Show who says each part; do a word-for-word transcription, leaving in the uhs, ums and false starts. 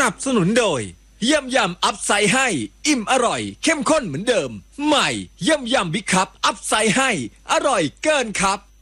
Speaker 1: นับสนุนโดยยำยำอัพไซด์ให้อิ่มอร่อยเข้มข้นเหมือนเดิมใหม่ยำยำบิ๊กคัพอัพไซด์ให้อร่อยเกินครับ